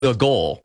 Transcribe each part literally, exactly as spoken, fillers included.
the goal.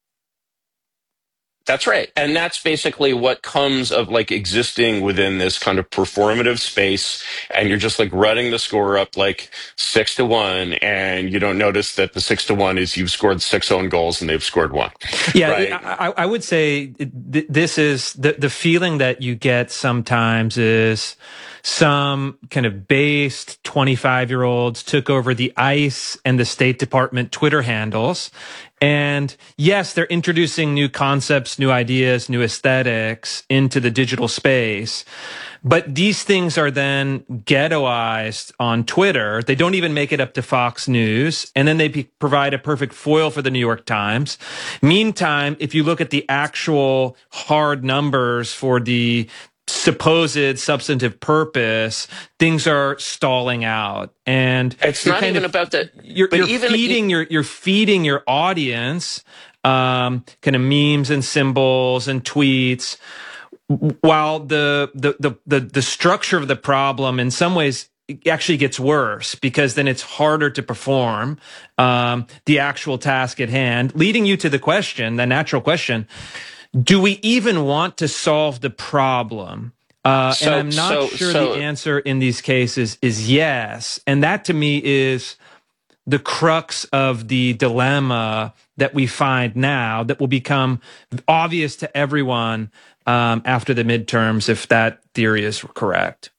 That's right. And that's basically what comes of like existing within this kind of performative space. And you're just like running the score up like six to one. And you don't notice that the six to one is you've scored six own goals and they've scored one. Yeah, Right. I, I would say th- this is the, the feeling that you get sometimes is some kind of based twenty-five year olds took over the ICE and the State Department Twitter handles. And yes, they're introducing new concepts, new ideas, new aesthetics into the digital space. But these things are then ghettoized on Twitter. They don't even make it up to Fox News. And then they be, provide a perfect foil for the New York Times. Meantime, if you look at the actual hard numbers for the supposed substantive purpose, things are stalling out. And it's not even of, about that. You're, but you're even feeding your, you're feeding your audience, um, kind of memes and symbols and tweets, while the, the, the, the, the structure of the problem in some ways actually gets worse, because then it's harder to perform um, the actual task at hand, leading you to the question, the natural question, do we even want to solve the problem? Uh, so, and I'm not so, sure so, the answer in these cases is yes. And that to me is the crux of the dilemma that we find now that will become obvious to everyone um, after the midterms, if that theory is correct.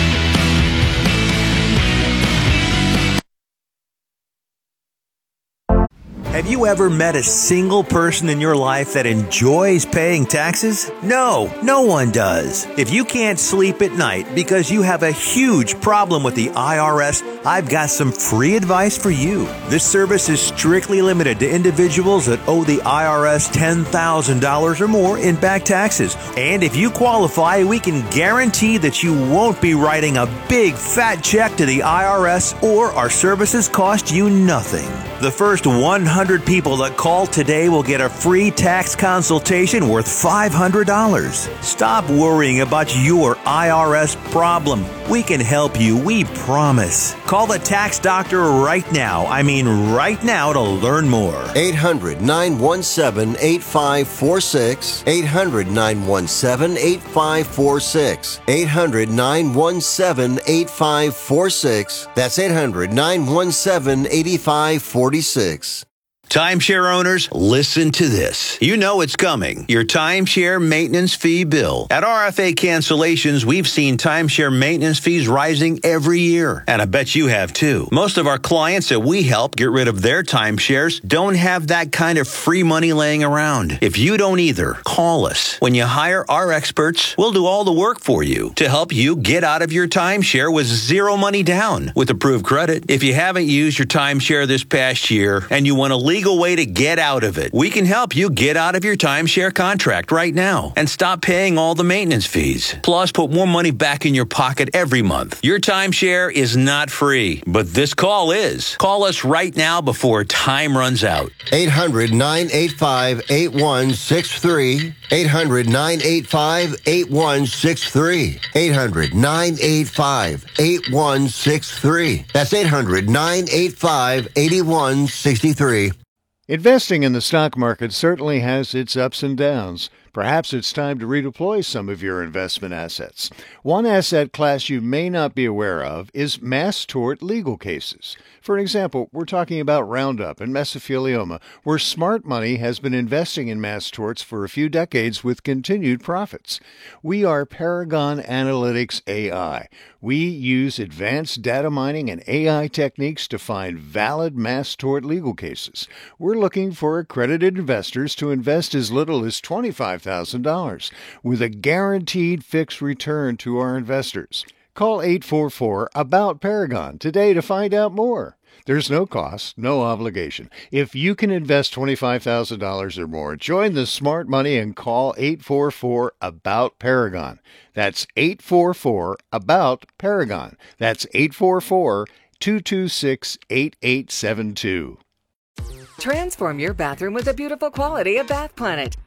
Have you ever met a single person in your life that enjoys paying taxes? No, no one does. If you can't sleep at night because you have a huge problem with the I R S, I've got some free advice for you. This service is strictly limited to individuals that owe the I R S ten thousand dollars or more in back taxes. And if you qualify, we can guarantee that you won't be writing a big fat check to the I R S, or our services cost you nothing. The first one hundred people that call today will get a free tax consultation worth five hundred dollars. Stop worrying about your I R S problem. We can help you, we promise. Call the tax doctor right now. I mean right now to learn more. eight hundred, nine one seven, eight five four six. eight hundred, nine one seven, eight five four six. eight hundred, nine one seven, eight five four six. That's eight hundred, nine one seven, eight five four six. Timeshare owners, listen to this. You know it's coming. Your timeshare maintenance fee bill. At R F A Cancellations, we've seen timeshare maintenance fees rising every year. And I bet you have too. Most of our clients that we help get rid of their timeshares don't have that kind of free money laying around. If you don't either, call us. When you hire our experts, we'll do all the work for you to help you get out of your timeshare with zero money down with approved credit. If you haven't used your timeshare this past year and you want to leave legal way to get out of it, we can help you get out of your timeshare contract right now and stop paying all the maintenance fees. Plus, put more money back in your pocket every month. Your timeshare is not free, but this call is. Call us right now before time runs out. eight hundred, nine eight five, eight one six three. eight hundred, nine eight five, eight one six three. eight hundred, nine eight five, eight one six three. That's eight hundred, nine eight five, eight one six three. Investing in the stock market certainly has its ups and downs. Perhaps it's time to redeploy some of your investment assets. One asset class you may not be aware of is mass tort legal cases. For example, we're talking about Roundup and mesothelioma, where smart money has been investing in mass torts for a few decades with continued profits. We are Paragon Analytics A I. We use advanced data mining and A I techniques to find valid mass tort legal cases. We're looking for accredited investors to invest as little as twenty-five thousand dollars with a guaranteed fixed return to our investors. Call eight four four, A B O U T, Paragon today to find out more. There's no cost, no obligation. If you can invest twenty-five thousand dollars or more, join the smart money and call eight four four, A B O U T, Paragon. That's eight four four, A B O U T, Paragon. That's eight four four, two two six, eight eight seven two. Transform your bathroom with the beautiful quality of Bath Planet.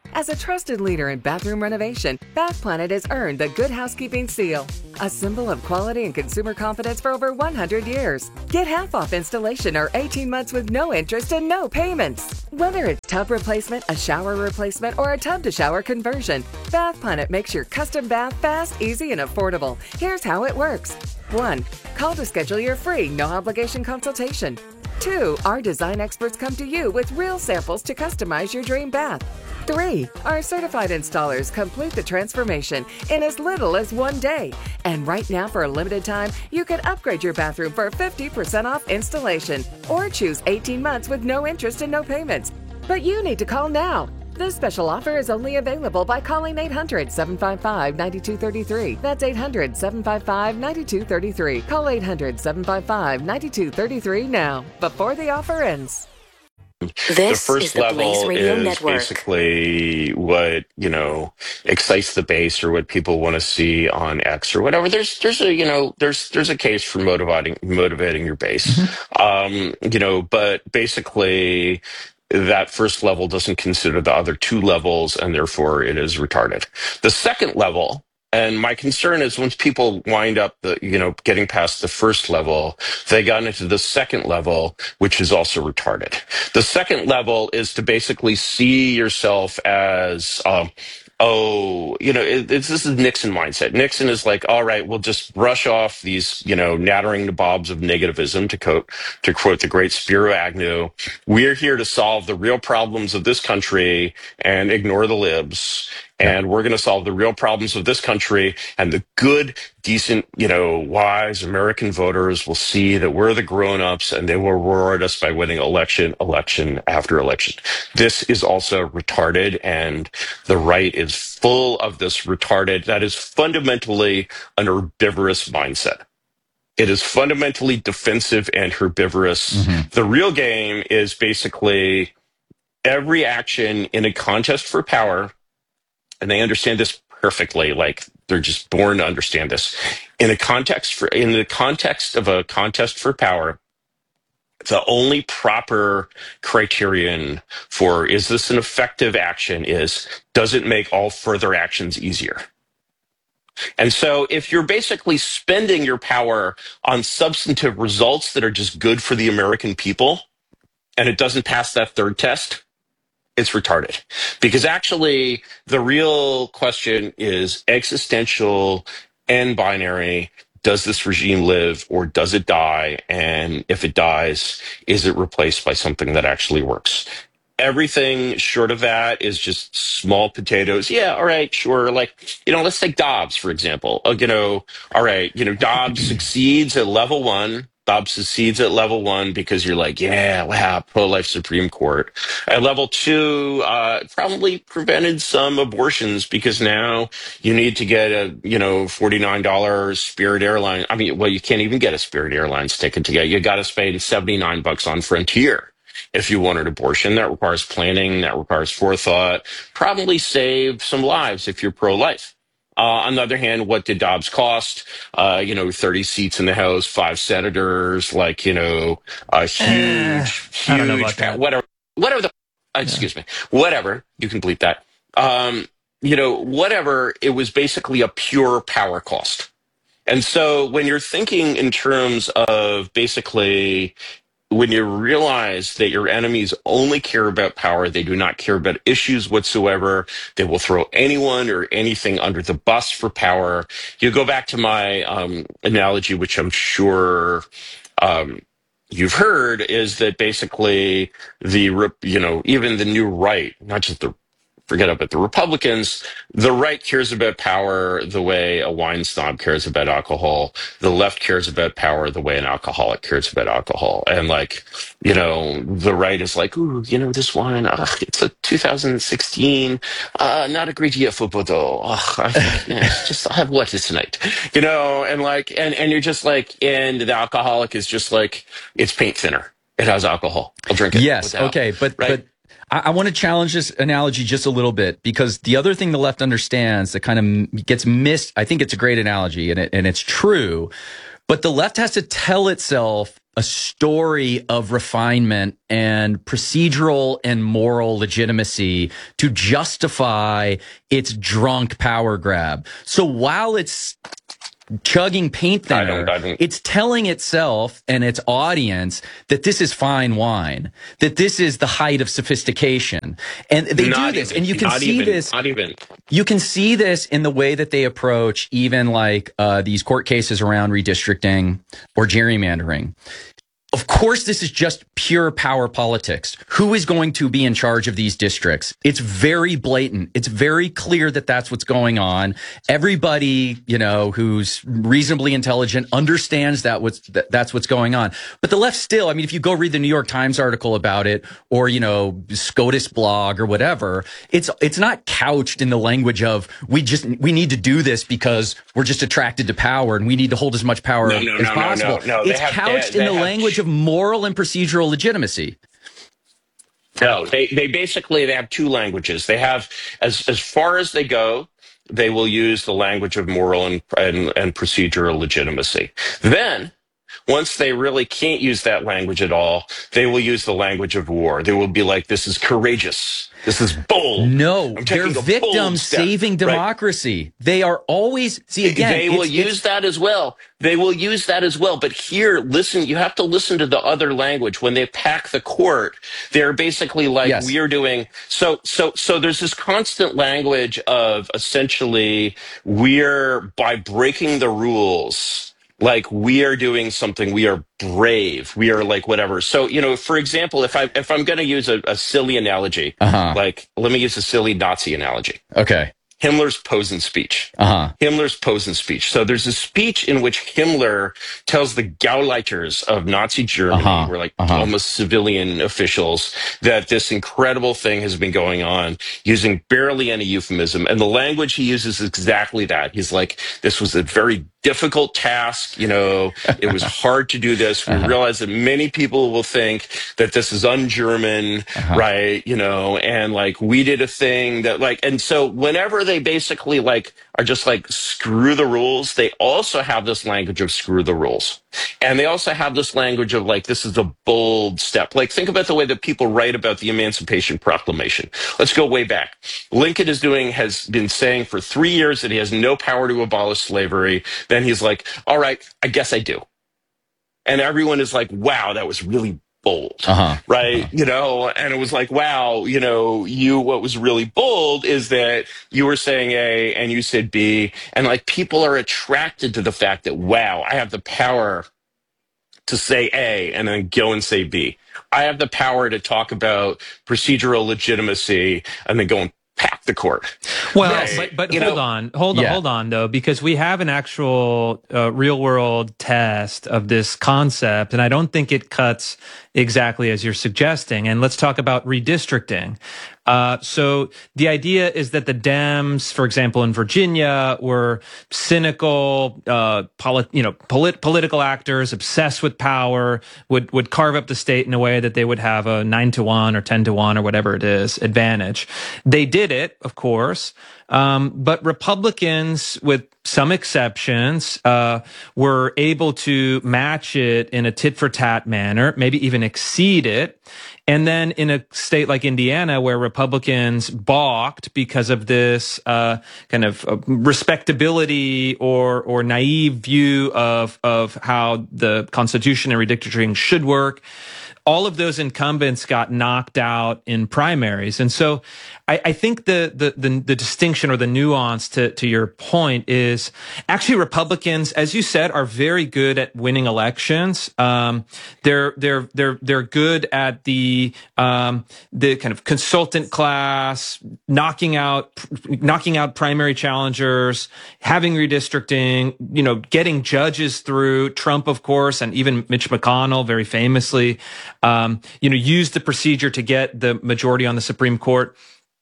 As a trusted leader in bathroom renovation, Bath Planet has earned the Good Housekeeping seal, a symbol of quality and consumer confidence for over one hundred years. Get half off installation or eighteen months with no interest and no payments. Whether it's tub replacement, a shower replacement, or a tub-to-shower conversion, Bath Planet makes your custom bath fast, easy, and affordable. Here's how it works. one. Call to schedule your free, no-obligation consultation. two. Our design experts come to you with real samples to customize your dream bath. three. Our certified installers complete the transformation in as little as one day. And right now, for a limited time, you can upgrade your bathroom for fifty percent off installation or choose eighteen months with no interest and no payments. But you need to call now. This special offer is only available by calling eight hundred, seven five five, nine two three three. That's eight hundred, seven five five, nine two three three. Call eight hundred, seven five five, nine two three three now, before the offer ends. This the first is the level Blaze Radio is Network. Basically what, you know, excites the base or what people want to see on X or whatever. There's, there's a, you know, there's, there's a case for motivating, motivating your base. Mm-hmm. Um, you know, but basically that first level doesn't consider the other two levels, and therefore it is retarded. The second level, and my concern is once people wind up the, you know, getting past the first level, they got into the second level, which is also retarded. The second level is to basically see yourself as, um, oh, you know, it, it's, this is Nixon mindset. Nixon is like, all right, we'll just brush off these, you know, nattering nabobs of negativism, to quote, to quote the great Spiro Agnew. We're here to solve the real problems of this country and ignore the libs. And we're going to solve the real problems of this country, and the good, decent, you know, wise American voters will see that we're the grown-ups, and they will reward us by winning election, election after election. This is also retarded, and the right is full of this retarded. That is fundamentally an herbivorous mindset. It is fundamentally defensive and herbivorous. Mm-hmm. The real game is basically every action in a contest for power. And they understand this perfectly, like they're just born to understand this. In a context for in the context of a contest for power, the only proper criterion for is this an effective action is, does it make all further actions easier? And so if you're basically spending your power on substantive results that are just good for the American people, and it doesn't pass that third test, it's retarded. Because actually, the real question is existential and binary. Does this regime live or does it die? And if it dies, is it replaced by something that actually works? Everything short of that is just small potatoes. Yeah, all right, sure. Like, you know, let's take Dobbs, for example. Uh, you know, all right, you know, Dobbs succeeds at level one. Dobbs succeeds at level one because you're like, yeah, wow, pro-life Supreme Court. At level two, uh, probably prevented some abortions because now you need to get a, you know, forty-nine dollars Spirit Airlines. I mean, well, you can't even get a Spirit Airlines ticket to get. You got to spend seventy-nine bucks on Frontier. If you want an abortion, that requires planning, that requires forethought, probably save some lives if you're pro-life. Uh, on the other hand, what did Dobbs cost? Uh, you know, thirty seats in the House, five senators, like, you know, a huge, uh, huge, I don't know about that. whatever, whatever the, uh, excuse yeah. me, whatever, you can bleep that. Um, you know, whatever, it was basically a pure power cost. And so when you're thinking in terms of basically, when you realize that your enemies only care about power, they do not care about issues whatsoever, they will throw anyone or anything under the bus for power. You go back to my um, analogy, which I'm sure um, you've heard, is that basically the, you know, even the new right, not just the forget about the Republicans. The right cares about power the way a wine snob cares about alcohol. The left cares about power the way an alcoholic cares about alcohol. And like, you know, the right is like, ooh, you know, this wine, ugh, it's a two thousand sixteen, uh, not a great year for Bordeaux. Ugh, I think, yeah, just I'll have water tonight, you know, and like, and, and you're just like, and the alcoholic is just like, it's paint thinner. It has alcohol. I'll drink it. Yes. Okay. But, right? but, I, I want to challenge this analogy just a little bit, because the other thing the left understands that kind of gets missed, I think it's a great analogy and it, and it's true, but the left has to tell itself a story of refinement and procedural and moral legitimacy to justify its drunk power grab. So while it's chugging paint thinner, I don't, I don't. it's telling itself and its audience that this is fine wine, that this is the height of sophistication. And they Not do this. even, and you can not see even, this. Not even. You can see this in the way that they approach even like uh, these court cases around redistricting or gerrymandering. Of course, this is just pure power politics. Who is going to be in charge of these districts? It's very blatant. It's very clear that that's what's going on. Everybody, you know, who's reasonably intelligent understands that what's, that that's what's going on. But the left still, I mean, if you go read the New York Times article about it or, you know, SCOTUS blog or whatever, it's, it's not couched in the language of we just, we need to do this because we're just attracted to power and we need to hold as much power No, no, as no, possible. no, no, no. They It's have- couched they- in they the have- language of moral and procedural legitimacy. No, they, they basically, they have two languages. They have, as, as far as they go, they will use the language of moral and, and, and procedural legitimacy. Then, once they really can't use that language at all, they will use the language of war. They will be like, this is courageous. This is bold. No, I'm they're taking a bold victims step. saving Right. democracy. They are always, see again, they will it's- use it's- that as well. They will use that as well. But here, listen, you have to listen to the other language. When they pack the court, they're basically like, Yes. we are doing. So, so, so there's this constant language of essentially, we're by breaking the rules. Like we are doing something, we are brave, we are like whatever. So, you know, for example, if I if I'm going to use a, a silly analogy, Uh-huh. like let me use a silly Nazi analogy. Okay. Himmler's Posen speech. Uh-huh. Himmler's Posen speech. So there's a speech in which Himmler tells the Gauleiters of Nazi Germany, Uh-huh. who are like Uh-huh. almost civilian officials, that this incredible thing has been going on, using barely any euphemism. And the language he uses is exactly that. He's like, this was a very difficult task. You know, it was hard to do this. We Uh-huh. realize that many people will think that this is un-German, Uh-huh. right? You know, and like we did a thing that like, and so whenever they basically like are just like screw the rules, they also have this language of screw the rules. And they also have this language of like, this is a bold step. Like think about the way that people write about the Emancipation Proclamation. Let's go way back. Lincoln is doing, has been saying for three years that he has no power to abolish slavery. Then he's like, all right, I guess I do. And everyone is like, wow, that was really bold, Uh-huh. right? Uh-huh. You know, and it was like, wow, you know, you, what was really bold is that you were saying A and you said B. And like people are attracted to the fact that, wow, I have the power to say A and then go and say B. I have the power to talk about procedural legitimacy and then go and pack the court. Well, Right. but, but You hold know- on, hold on, Yeah. hold on, though, because we have an actual uh, real world test of this concept, and I don't think it cuts exactly as you're suggesting. And let's talk about redistricting. Uh, so the idea is that the Dems, for example, in Virginia, were cynical, uh, polit, you know, polit, political actors obsessed with power, would would carve up the state in a way that they would have a nine to one or ten to one or whatever it is advantage. They did it, of course. Um, but Republicans, with some exceptions, uh, were able to match it in a tit for tat manner, maybe even exceed it. And then in a state like Indiana, where Republicans balked because of this uh, kind of uh, respectability or or naive view of of how the Constitution and redistricting should work, all of those incumbents got knocked out in primaries. And so I, I think the, the, the, the distinction or the nuance to, to your point is actually Republicans, as you said, are very good at winning elections. Um, they're, they're, they're, they're good at the, um, the kind of consultant class, knocking out, knocking out primary challengers, having redistricting, you know, getting judges through. Trump, of course, and even Mitch McConnell very famously, um, you know, used the procedure to get the majority on the Supreme Court.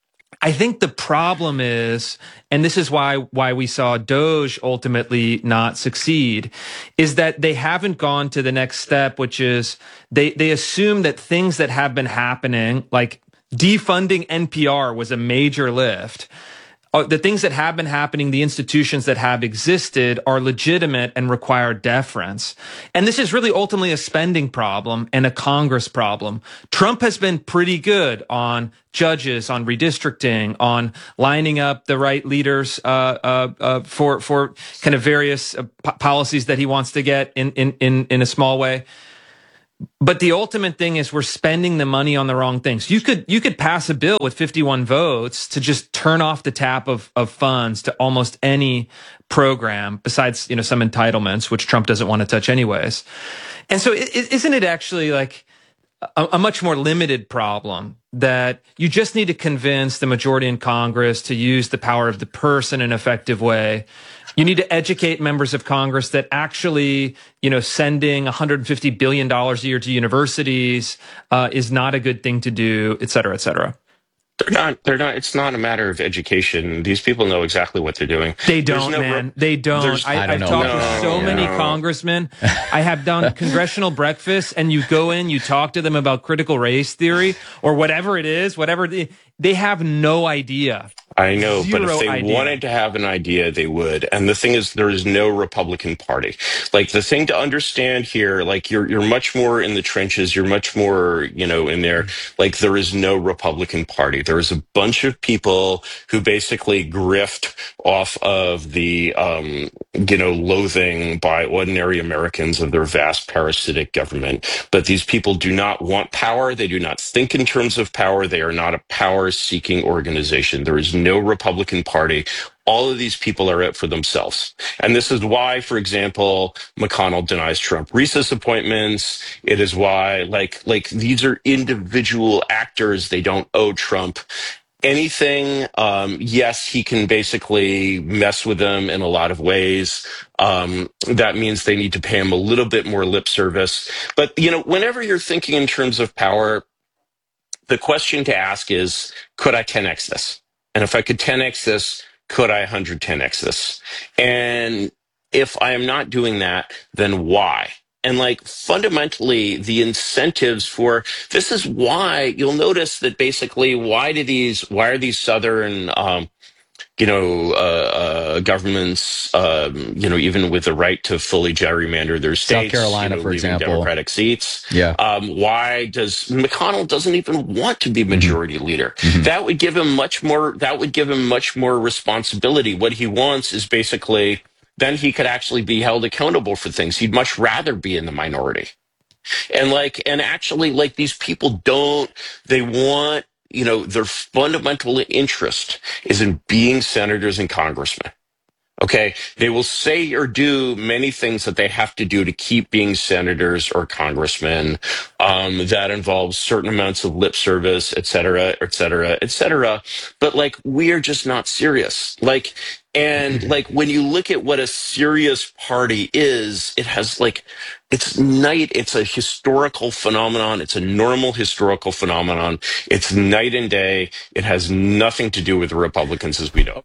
I think the problem is, and this is why why we saw Doge ultimately not succeed, is that they haven't gone to the next step, which is they they assume that things that have been happening, like defunding N P R was a major lift. uh, the things that have been happening, the institutions that have existed are legitimate and require deference. And this is really ultimately a spending problem and a Congress problem. Trump has been pretty good on judges, on redistricting, on lining up the right leaders uh, uh, uh, for for kind of various uh, p- policies that he wants to get in in in, in a small way. But the ultimate thing is we're spending the money on the wrong things. You could you could pass a bill with fifty-one votes to just turn off the tap of of funds to almost any program besides, you know, some entitlements, which Trump doesn't want to touch anyways. And so it, isn't it actually like a, a much more limited problem that you just need to convince the majority in Congress to use the power of the purse in an effective way? You need to educate members of Congress that actually, you know, sending one hundred fifty billion dollars a year to universities uh, is not a good thing to do, et cetera, et cetera. They're not, they're not, it's not a matter of education. These people know exactly what they're doing. They don't, no, man. They don't. I, I don't I've know. talked no, to so no. many congressmen. I have done congressional breakfasts, and you go in, you talk to them about critical race theory or whatever it is, whatever they, they have no idea. I know, Zero but if they idea. wanted to have an idea, they would. And the thing is, there is no Republican Party. Like, the thing to understand here, like, you're you're much more in the trenches. You're much more, you know, in there. Like, there is no Republican Party. There is a bunch of people who basically grift off of the, um, you know, loathing by ordinary Americans of their vast parasitic government. But these people do not want power. They do not think in terms of power. They are not a power-seeking organization. There is no Republican Party. All of these people are out for themselves. And this is why, for example, McConnell denies Trump recess appointments. It is why, like, like these are individual actors. They don't owe Trump anything. Um, yes, he can basically mess with them in a lot of ways. Um, that means they need to pay him a little bit more lip service. But, you know, whenever you're thinking in terms of power, the question to ask is, could I ten X this? And if I could ten X this, could I one hundred ten X this? And if I am not doing that, then why? And like fundamentally, the incentives for this is why you'll notice that basically, why do these, why are these Southern, um, you know, uh, uh, governments, um, you know, even with the right to fully gerrymander their states, South Carolina, you know, for leaving example, Democratic seats. Yeah. Um, why does McConnell doesn't even want to be majority mm-hmm. leader? Mm-hmm. That would give him much more. That would give him much more responsibility. What he wants is basically then he could actually be held accountable for things. He'd much rather be in the minority. And like, and actually, like these people don't. They want. You know, their fundamental interest is in being senators and congressmen. Okay. They will say or do many things that they have to do to keep being senators or congressmen. Um, that involves certain amounts of lip service, et cetera, et cetera, et cetera. But like, we are just not serious. Like, and like, when you look at what a serious party is, it has like, it's night. It's a historical phenomenon. It's a normal historical phenomenon. It's night and day. It has nothing to do with the Republicans as we know.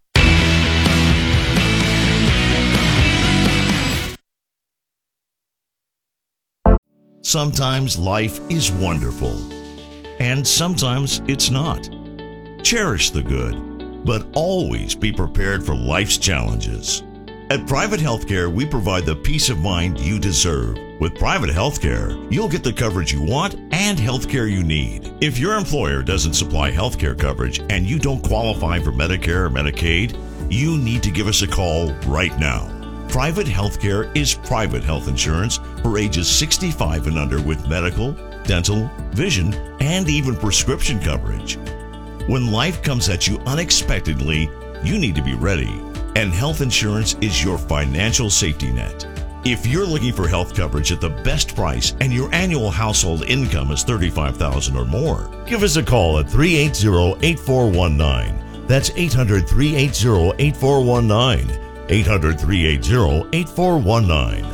Sometimes life is wonderful, and sometimes it's not. Cherish the good, but always be prepared for life's challenges. At Private Healthcare, we provide the peace of mind you deserve. With Private Healthcare, you'll get the coverage you want and healthcare you need. If your employer doesn't supply healthcare coverage and you don't qualify for Medicare or Medicaid, you need to give us a call right now. Private Healthcare is private health insurance for ages sixty-five and under with medical, dental, vision, and even prescription coverage. When life comes at you unexpectedly, you need to be ready, and health insurance is your financial safety net. If you're looking for health coverage at the best price and your annual household income is thirty-five thousand dollars or more, give us a call at three eight zero, eight four one nine. That's eight hundred, three eight zero, eight four one nine. eight hundred, three eight zero, eight four one nine.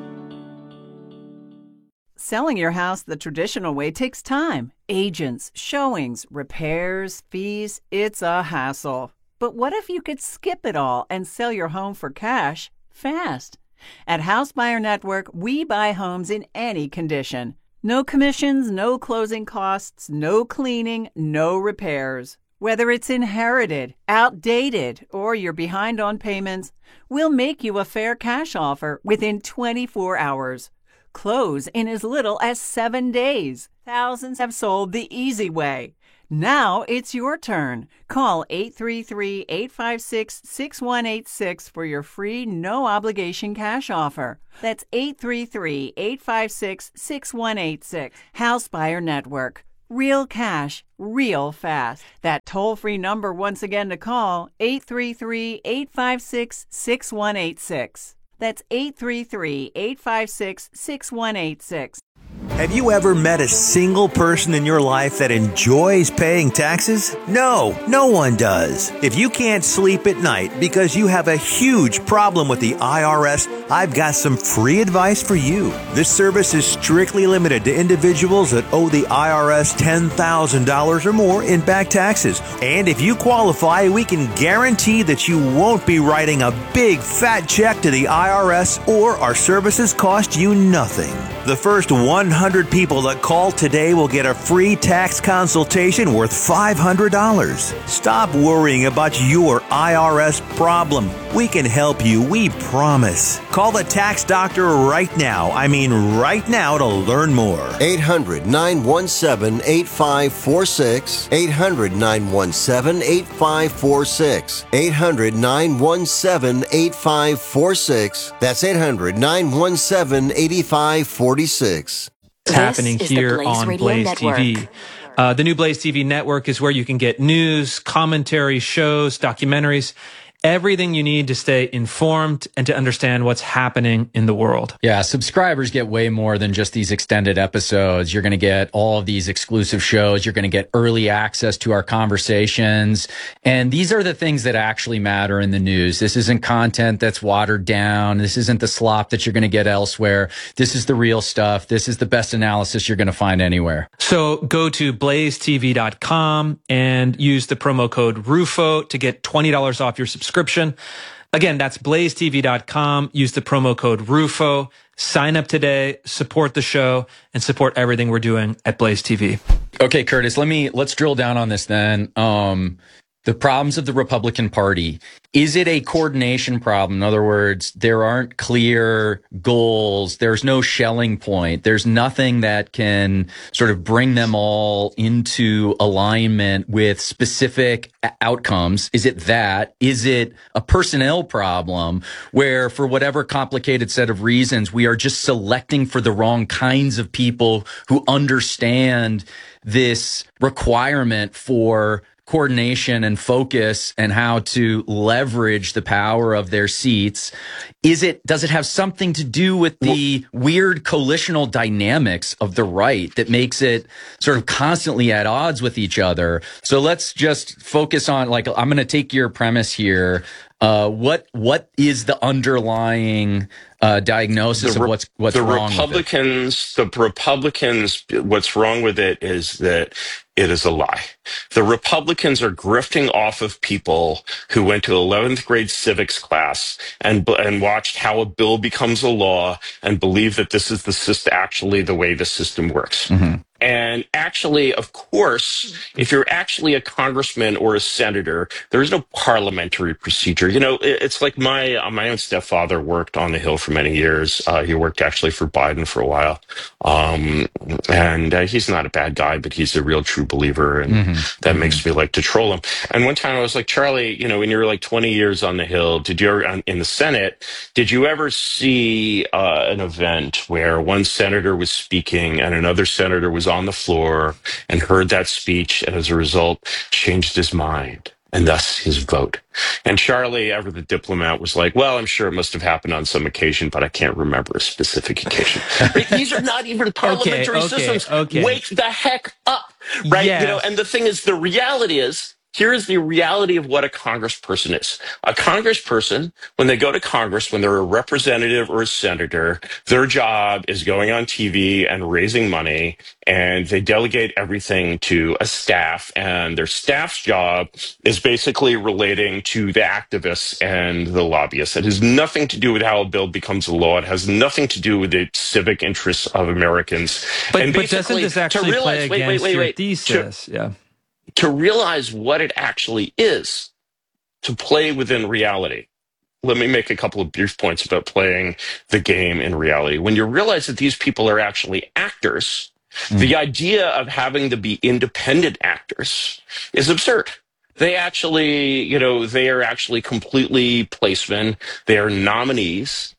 Selling your house the traditional way takes time. Agents, showings, repairs, fees. It's a hassle. But what if you could skip it all and sell your home for cash fast? At House Buyer Network, we buy homes in any condition. No commissions, no closing costs, no cleaning, no repairs. Whether it's inherited, outdated, or you're behind on payments, we'll make you a fair cash offer within twenty-four hours. Close in as little as seven days. Thousands have sold the easy way. Now it's your turn. Call eight three three, eight five six, six one eight six for your free no-obligation cash offer. That's eight three three, eight five six, six one eight six. House Buyer Network. Real cash, real fast. That toll-free number once again to call, eight three three, eight five six, six one eight six. That's eight three three, eight five six, six one eight six. Have you ever met a single person in your life that enjoys paying taxes? No, no one does. If you can't sleep at night because you have a huge problem with the I R S, I've got some free advice for you. This service is strictly limited to individuals that owe the I R S ten thousand dollars or more in back taxes. And if you qualify, we can guarantee that you won't be writing a big fat check to the I R S, or our services cost you nothing. The first one hundred people that call today will get a free tax consultation worth five hundred dollars. Stop worrying about your I R S problem. We can help you, we promise. Call the tax doctor right now. I mean right now to learn more. eight hundred, nine one seven, eight five four six. eight hundred, nine one seven, eight five four six. eight hundred, nine one seven, eight five four six. That's eight hundred, nine one seven, eight five four six. It's happening here Blaze on Radio Blaze Network. T V. Uh, the new Blaze T V network is where you can get news, commentary, shows, documentaries, everything you need to stay informed and to understand what's happening in the world. Yeah, subscribers get way more than just these extended episodes. You're going to get all of these exclusive shows. You're going to get early access to our conversations. And these are the things that actually matter in the news. This isn't content that's watered down. This isn't the slop that you're going to get elsewhere. This is the real stuff. This is the best analysis you're going to find anywhere. So go to blaze T V dot com and use the promo code RUFO to get twenty dollars off your subscription. Subscription. Again, that's blaze T V dot com. Use the promo code RUFO. Sign up today, support the show, and support everything we're doing at Blaze T V. Okay, Curtis, let me, let's drill down on this then. Um, the problems of the Republican Party. Is it a coordination problem? In other words, there aren't clear goals. There's no Schelling point. There's nothing that can sort of bring them all into alignment with specific outcomes. Is it that? Is it a personnel problem where, for whatever complicated set of reasons, we are just selecting for the wrong kinds of people who understand this requirement for coordination and focus and how to leverage the power of their seats? Is it, does it have something to do with the weird coalitional dynamics of the right that makes it sort of constantly at odds with each other? So let's just focus on, like, I'm going to take your premise here. Uh, what, what is the underlying uh, diagnosis the, of what's, what's the wrong Republicans, with it? The Republicans, what's wrong with it is that it is a lie. The Republicans are grifting off of people who went to eleventh grade civics class and and watched how a bill becomes a law and believe that this is the system, actually the way the system works. Mm-hmm. And actually, of course, if you're actually a congressman or a senator, there is no parliamentary procedure. You know, it's like my uh, my own stepfather worked on the Hill for many years. Uh, he worked actually for Biden for a while. Um, and uh, he's not a bad guy, but he's a real true believer. And Mm-hmm. that Mm-hmm. makes me like to troll him. And one time I was like, Charlie, you know, when you were like twenty years on the Hill, did you ever, in the Senate, did you ever see uh, an event where one senator was speaking and another senator was on the floor and heard that speech and as a result changed his mind and thus his vote? And Charlie, ever the diplomat, was like, well, I'm sure it must have happened on some occasion, but I can't remember a specific occasion. Right? These are not even parliamentary okay, systems. Okay. Wake the heck up, right? Yes. You know, and the thing is, the reality is, here's the reality of what a congressperson is. A congressperson, when they go to Congress, when they're a representative or a senator, their job is going on T V and raising money, and they delegate everything to a staff, and their staff's job is basically relating to the activists and the lobbyists. It has nothing to do with how a bill becomes a law. It has nothing to do with the civic interests of Americans. But, and but doesn't this actually realize, play against wait, wait, wait, your wait, thesis? to, yeah. to realize what it actually is to play within reality. Let me make a couple of brief points about playing the game in reality. When you realize that these people are actually actors, mm. the idea of having to be independent actors is absurd. They actually, you know, they are actually completely placemen. They are nominees,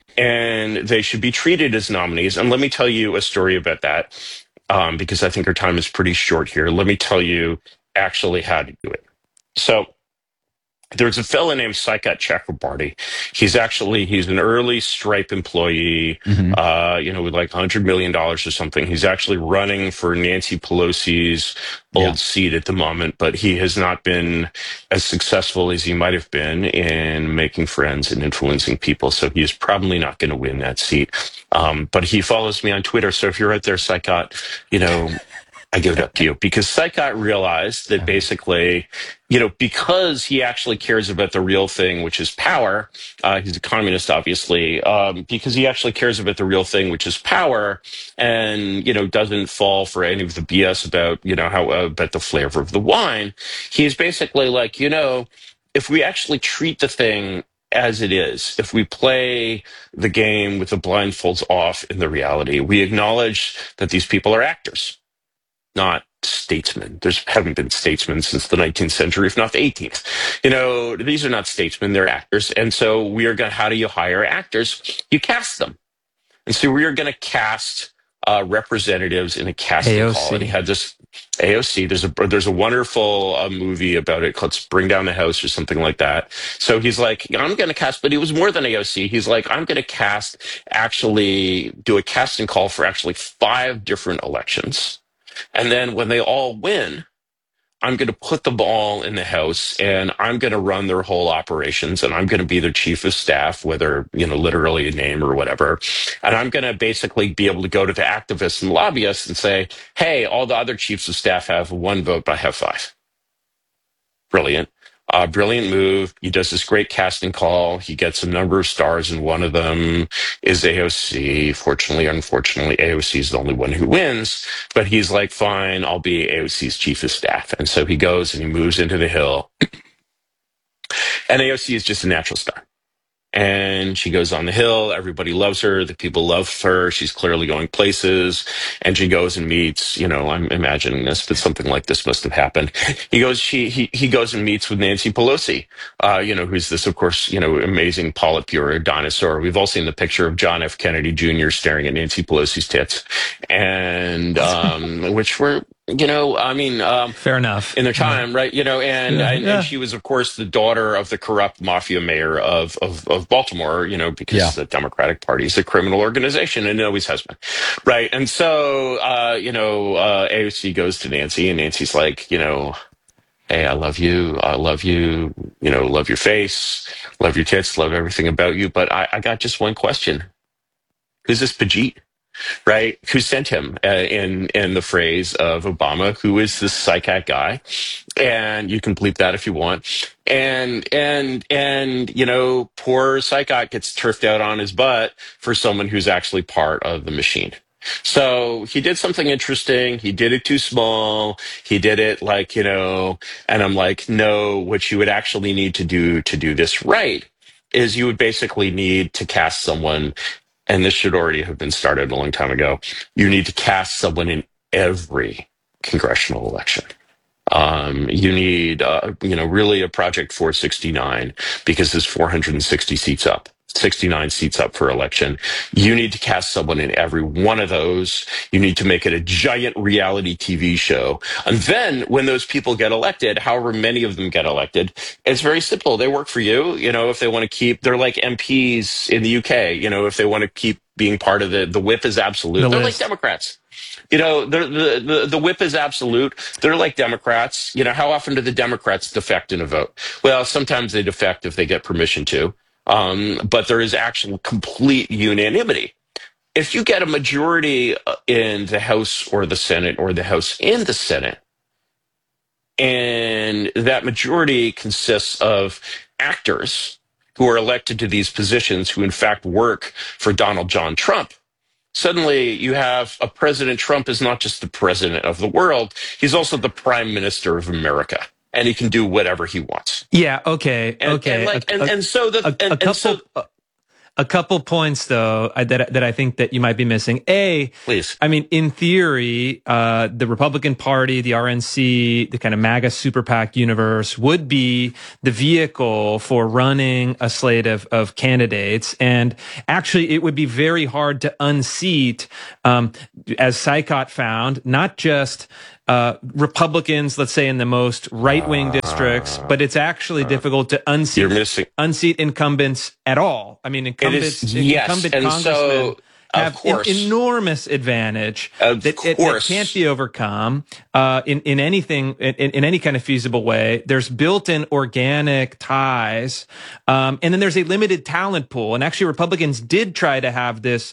and they should be treated as nominees. And let me tell you a story about that, um, because I think our time is pretty short here. Let me tell you actually how to do it. So, there's a fellow named Saikat Chakrabarty. He's actually, he's an early Stripe employee, mm-hmm. uh, you know, with like one hundred million dollars or something. He's actually running for Nancy Pelosi's old yeah. seat at the moment, but he has not been as successful as he might have been in making friends and influencing people. So he's probably not going to win that seat. Um, but he follows me on Twitter. So if you're out there, Saikat, you know, I give it up to you, because Saikat realized that basically, you know, because he actually cares about the real thing, which is power. Uh, he's a communist, obviously, um, because he actually cares about the real thing, which is power, and, you know, doesn't fall for any of the B S about, you know, how uh, about the flavor of the wine. He's basically like, you know, if we actually treat the thing as it is, if we play the game with the blindfolds off in the reality, we acknowledge that these people are actors, not statesmen. There's haven't been statesmen since the nineteenth century, if not the eighteenth. You know, these are not statesmen, they're actors. And so we are going to, how do you hire actors? You cast them. And so we are going to cast uh, representatives in a casting A O C. call. And he had this A O C. There's a, there's a wonderful uh, movie about it called Bring Down the House or something like that. So he's like, I'm going to cast, but he was more than A O C. He's like, I'm going to cast, actually do a casting call for actually five different elections. And then when they all win, I'm going to put the ball in the house, and I'm going to run their whole operations, and I'm going to be their chief of staff, whether, you know, literally a name or whatever. And I'm going to basically be able to go to the activists and lobbyists and say, hey, all the other chiefs of staff have one vote, but I have five. Brilliant. Uh, brilliant move. He does this great casting call. He gets a number of stars, and one of them is A O C. Fortunately or unfortunately, A O C is the only one who wins. But he's like, fine, I'll be A O C's chief of staff. And so he goes and he moves into the Hill. And A O C is just a natural star. And she goes on the Hill. Everybody loves her. The people love her. She's clearly going places. And she goes and meets, you know, I'm imagining this, but something like this must have happened. He goes, she, he, he goes and meets with Nancy Pelosi, uh, you know, who's this, of course, you know, amazing Politburo dinosaur. We've all seen the picture of John F. Kennedy Junior staring at Nancy Pelosi's tits, and, um, which were, you know, I mean, um, fair enough in their time, right? You know, and, yeah, and, yeah. and she was, of course, the daughter of the corrupt mafia mayor of, of, of Baltimore, you know, because yeah. the Democratic Party is a criminal organization, and it always has been. Right. And so, uh, you know, uh, A O C goes to Nancy, and Nancy's like, you know, hey, I love you. I love you. You know, love your face, love your tits, love everything about you. But I, I got just one question. Who's this Pajit? Right? Who sent him uh, in in the phrase of Obama? Who is this Saikat guy? And you can bleep that if you want. And and and you know, poor Saikat gets turfed out on his butt for someone who's actually part of the machine. So he did something interesting. He did it too small. He did it like, you know, and I'm like, no, what you would actually need to do to do this right is you would basically need to cast someone. And this should already have been started a long time ago. You need to cast someone in every congressional election. Um, you need, uh, you know, really a Project four sixty-nine, because there's four hundred sixty seats up, sixty-nine seats up for election. You need to cast someone in every one of those. You need to make it a giant reality T V show. And then when those people get elected, however many of them get elected, it's very simple. They work for you. You know, if they want to keep, they're like M Ps in the U K, you know, if they want to keep being part of the, the whip is absolute. The they're list. like Democrats. You know, the, the the the whip is absolute. They're like Democrats. You know, how often do the Democrats defect in a vote? Well, sometimes they defect if they get permission to. Um, but there is actual complete unanimity. If you get a majority in the House or the Senate, or the House and the Senate, and that majority consists of actors who are elected to these positions who in fact work for Donald John Trump, suddenly you have a President Trump is not just the president of the world, he's also the prime minister of America. And he can do whatever he wants. Yeah. Okay. And, okay. and like, a, and, a, and so the, a, and, a couple, and so, a couple points though that that I think that you might be missing. A, please. I mean, in theory, uh, the Republican Party, the R N C, the kind of MAGA super PAC universe would be the vehicle for running a slate of of candidates, and actually, it would be very hard to unseat, um, as Sykot found, not just Uh, Republicans, let's say in the most right-wing uh, districts, but it's actually uh, difficult to unseat, unseat incumbents at all. I mean, incumbents, is, yes, incumbent and congressmen so, have course, an enormous advantage of that, it, that can't be overcome uh, in in anything in, in any kind of feasible way. There's built-in organic ties, um, and then there's a limited talent pool. And actually, Republicans did try to have this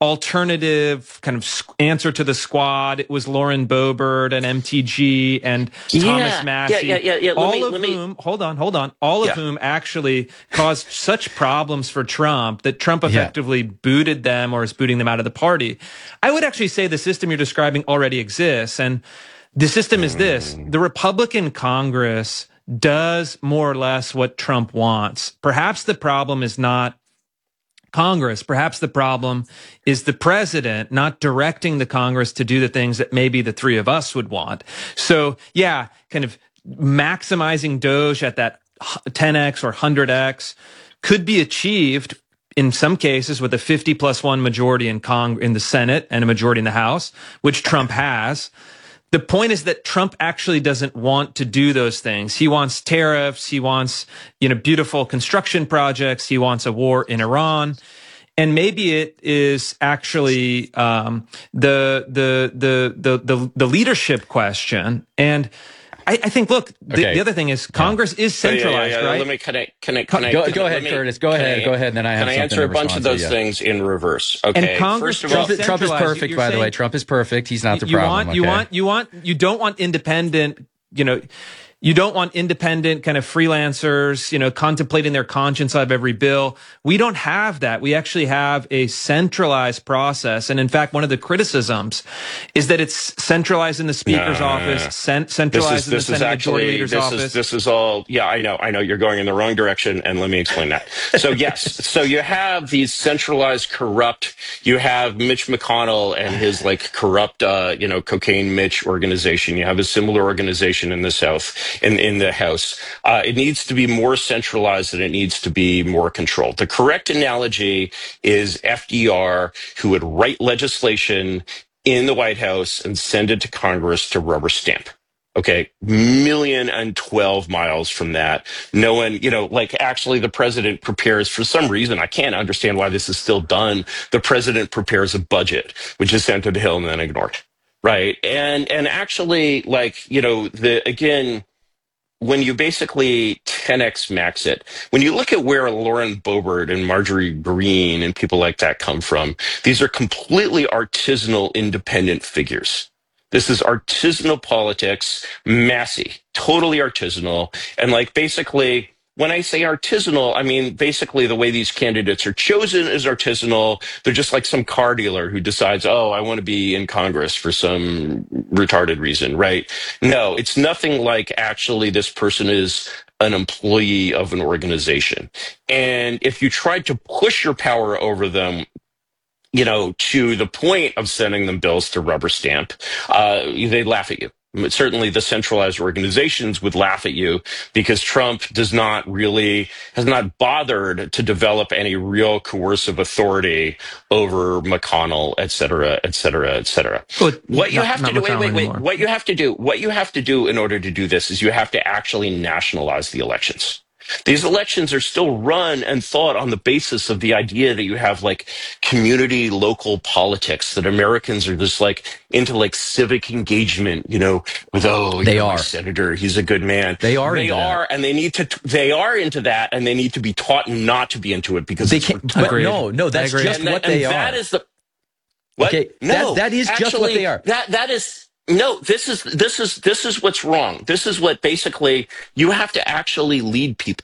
alternative kind of answer to the squad. It was Lauren Boebert and M T G and yeah, Thomas Massie, yeah, yeah, yeah, yeah. all me, of me, whom, hold on, hold on, all yeah. of whom actually caused such problems for Trump that Trump effectively yeah. booted them or is booting them out of the party. I would actually say the system you're describing already exists. And the system is this: the Republican Congress does more or less what Trump wants. Perhaps the problem is not Congress. Perhaps the problem is the president not directing the Congress to do the things that maybe the three of us would want. So, yeah, kind of maximizing Doge at that ten X or one hundred X could be achieved in some cases with a fifty plus one majority in Cong- in the Senate and a majority in the House, which Trump has. The point is that Trump actually doesn't want to do those things. He wants tariffs. He wants, you know, beautiful construction projects. He wants a war in Iran. And maybe it is actually um, the, the, the, the, the, the leadership question. And I, I think, look, the, okay. the other thing is Congress yeah. is centralized, yeah, yeah, yeah. right? Let me, can I, can I, can I, go, can go I, ahead, me, Curtis. Go ahead. I, go ahead. And then I have Can I answer a bunch of those to, things in reverse? Okay. And Congress First of all, Trump, Trump is perfect, You're by saying, the way. Trump is perfect. He's not the you problem. Want, okay? You want, you want, you don't want independent, you know, you don't want independent kind of freelancers, you know, contemplating their conscience out of every bill. We don't have that. We actually have a centralized process. And in fact, one of the criticisms is that it's centralized in the Speaker's no, office, no, no. Cent- centralized this is, in the Senate actually, Majority Leader's this office. Is, this is all, yeah, I know, I know you're going in the wrong direction. And let me explain that. So yes, so you have these centralized corrupt, you have Mitch McConnell and his like corrupt, uh, you know, cocaine Mitch organization. You have a similar organization in the South. In, in the House. Uh, it needs to be more centralized and it needs to be more controlled. The correct analogy is F D R, who would write legislation in the White House and send it to Congress to rubber stamp. Okay, million and twelve miles from that. No one, you know, like actually the president prepares, for some reason, I can't understand why this is still done. The president prepares a budget, which is sent to the Hill and then ignored. Right. And, and actually, like, you know, the, again, when you basically ten X max it, when you look at where Lauren Boebert and Marjorie Greene and people like that come from, these are completely artisanal, independent figures. This is artisanal politics, Massie, totally artisanal. And like basically, when I say artisanal, I mean basically the way these candidates are chosen is artisanal. They're just like some car dealer who decides, oh, I want to be in Congress for some retarded reason, right? No, it's nothing like actually this person is an employee of an organization. And if you tried to push your power over them, you know, to the point of sending them bills to rubber stamp, uh, they'd laugh at you. Certainly the centralized organizations would laugh at you because Trump does not really, has not bothered to develop any real coercive authority over McConnell, et cetera, et cetera, et cetera. Well, what you not, have to do, wait, wait, wait, anymore. what you have to do, what you have to do in order to do this is you have to actually nationalize the elections. These elections are still run and thought on the basis of the idea that you have like community local politics, that Americans are just like into like civic engagement, you know, with, oh, they you know, are my senator, he's a good man. They are. They are. That. And they need to, they are into that and they need to be taught not to be into it because they it's can't. But no, no, that's just and what that, they and are. That is the, what? Okay, no, that, that is actually, just what they are. That, that is, No, this is this is this is what's wrong. This is what basically you have to actually lead people.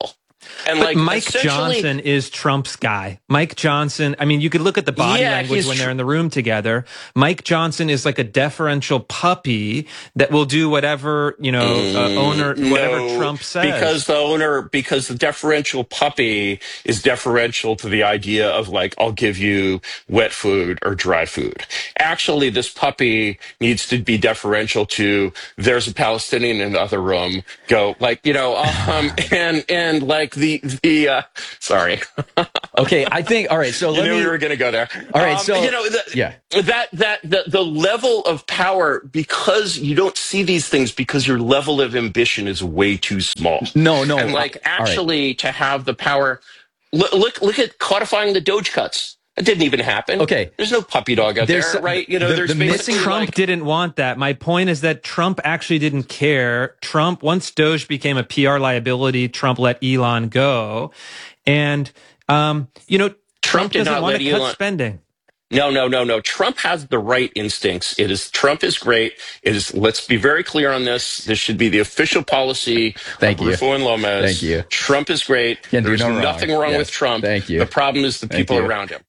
And but like Mike Johnson is Trump's guy. Mike Johnson, I mean, you could look at the body yeah, language when tr- they're in the room together. Mike Johnson is like a deferential puppy that will do whatever, you know, mm, uh, owner, whatever no, Trump says. Because the owner, because the deferential puppy is deferential to the idea of like, I'll give you wet food or dry food. Actually, this puppy needs to be deferential to, there's a Palestinian in the other room, go like, you know, um, and, and like the, the, uh, sorry. Okay, I think, all right, so you let knew me. we were going to go there. All right, um, so. You know, the, yeah. That, that, the, the level of power, because you don't see these things because your level of ambition is way too small. No, no. And like, I, actually, right. to have the power, look, look, look at codifying the Doge cuts. That didn't even happen. Okay. There's no puppy dog out there's, there, right? You know, the, there's the basically Trump like, didn't want that. My point is that Trump actually didn't care. Trump, once Doge became a P R liability, Trump let Elon go. And, um, you know, Trump, Trump did doesn't not want let to cut Elon spending. No, no, no, no. Trump has the right instincts. It is Trump is great. It is. Let's be very clear on this. This should be the official policy Thank of you. Rufo and Lomez. Thank you. Trump is great. Can't There's do no nothing wrong, wrong yes. with Trump. Thank you. The problem is the Thank people you. around him.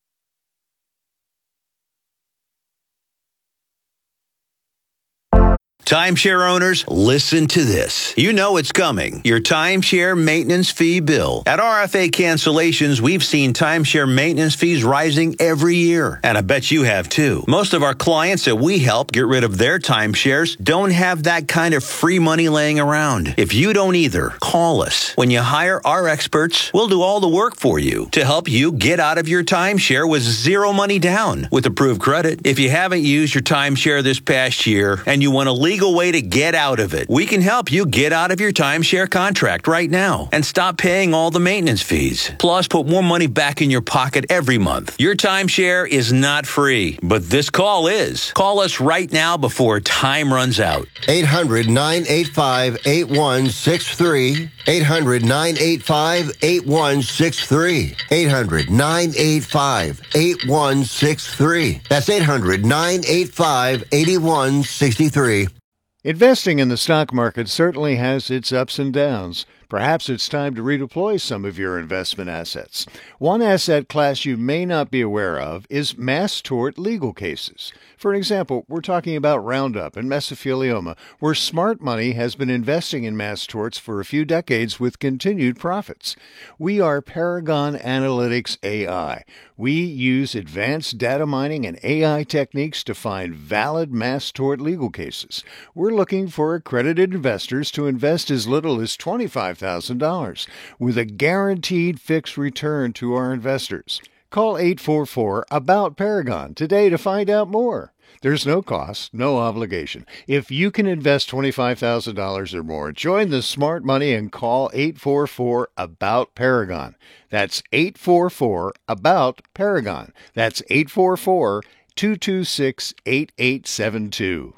Timeshare owners, listen to this. You know it's coming. Your timeshare maintenance fee bill. At R F A Cancellations, we've seen timeshare maintenance fees rising every year. And I bet you have too. Most of our clients that we help get rid of their timeshares don't have that kind of free money laying around. If you don't either, call us. When you hire our experts, we'll do all the work for you to help you get out of your timeshare with zero money down with approved credit. If you haven't used your timeshare this past year and you want to leave way to get out of it, we can help you get out of your timeshare contract right now and stop paying all the maintenance fees. Plus, put more money back in your pocket every month. Your timeshare is not free, but this call is. Call us right now before time runs out. eight hundred, nine eight five, eight one six three. eight hundred, nine eight five, eight one six three. eight hundred, nine eight five, eight one six three. That's eight hundred, nine eight five, eight one six three. Investing in the stock market certainly has its ups and downs. Perhaps it's time to redeploy some of your investment assets. One asset class you may not be aware of is mass tort legal cases. For example, we're talking about Roundup and mesothelioma, where smart money has been investing in mass torts for a few decades with continued profits. We are Paragon Analytics A I. We use advanced data mining and A I techniques to find valid mass tort legal cases. We're looking for accredited investors to invest as little as twenty-five thousand dollars with a guaranteed fixed return to our investors. Call eight four four, A B O U T, Paragon today to find out more. There's no cost, no obligation. If you can invest twenty-five thousand dollars or more, join the smart money and call eight four four, A B O U T, Paragon. That's eight four four, A B O U T, Paragon. That's eight four four, two two six, eight eight seven two.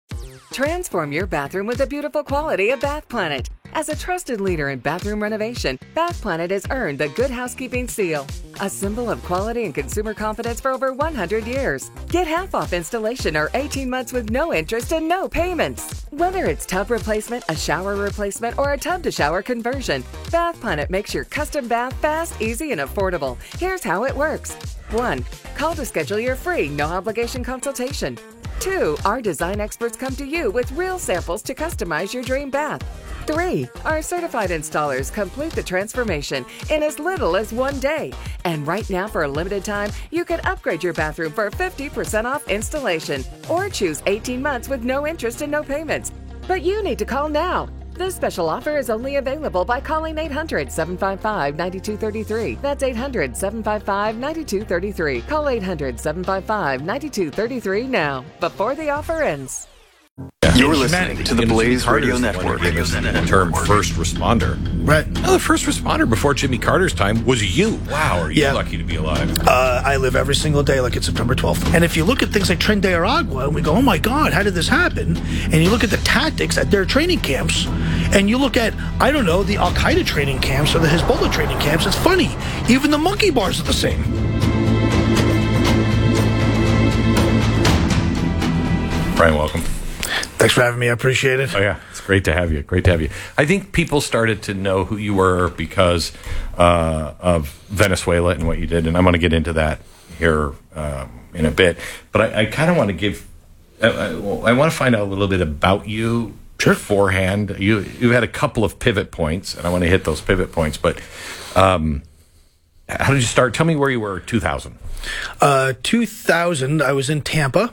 Transform your bathroom with the beautiful quality of Bath Planet. As a trusted leader in bathroom renovation, Bath Planet has earned the Good Housekeeping Seal, a symbol of quality and consumer confidence for over one hundred years. Get half off installation or eighteen months with no interest and no payments. Whether it's tub replacement, a shower replacement, or a tub-to-shower conversion, Bath Planet makes your custom bath fast, easy, and affordable. Here's how it works. one. Call to schedule your free, no-obligation consultation. two. Our design experts come to you with real samples to customize your dream bath. three. Our certified installers complete the transformation in as little as one day. And right now, for a limited time, you can upgrade your bathroom for fifty percent off installation or choose eighteen months with no interest and no payments. But you need to call now. This special offer is only available by calling eight hundred, seven five five, nine two three three. That's eight hundred, seven five five, nine two three three. Call eight hundred, seven five five, nine two three three now, before the offer ends. You're listening to the Blaze Radio Network. The term first responder. Right. Well, the first responder before Jimmy Carter's time was you. Wow, are you yeah. lucky to be alive? Uh, I live every single day like it's September twelfth. And if you look at things like Tren de Aragua, and we go, oh my God, how did this happen? And you look at the tactics at their training camps, and you look at, I don't know, the Al-Qaeda training camps or the Hezbollah training camps, it's funny. Even the monkey bars are the same. Brian, welcome. Thanks for having me. I appreciate it. Oh, yeah. It's great to have you. Great to have you. I think people started to know who you were because uh, of Venezuela and what you did, and I'm going to get into that here um, in a bit. But I, I kind of want to give, I, I, I want to find out a little bit about you sure. beforehand. You, you had a couple of pivot points, and I want to hit those pivot points. But um, how did you start? Tell me where you were two thousand. Uh, two thousand, I was in Tampa.